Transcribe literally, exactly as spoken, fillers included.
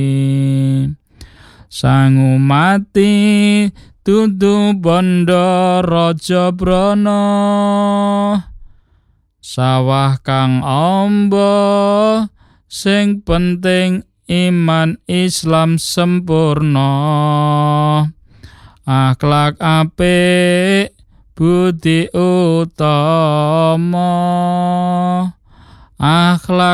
Sangu mati dudu bondo raja brana, sawah kang amba sing penting iman Islam sempurna, akhlak apik budi utama, akhlak